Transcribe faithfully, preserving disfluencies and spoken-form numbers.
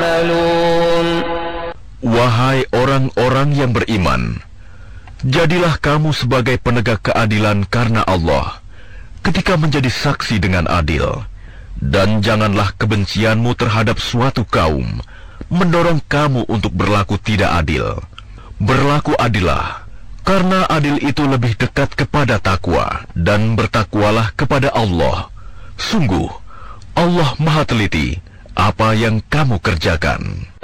Wahai orang-orang yang beriman, jadilah kamu sebagai penegak keadilan karena Allah ketika menjadi saksi dengan adil, dan janganlah kebencianmu terhadap suatu kaum mendorong kamu untuk berlaku tidak adil. Berlaku adillah, karena adil itu lebih dekat kepada takwa, dan bertakwalah kepada Allah. Sungguh, Allah Maha Teliti apa yang kamu kerjakan.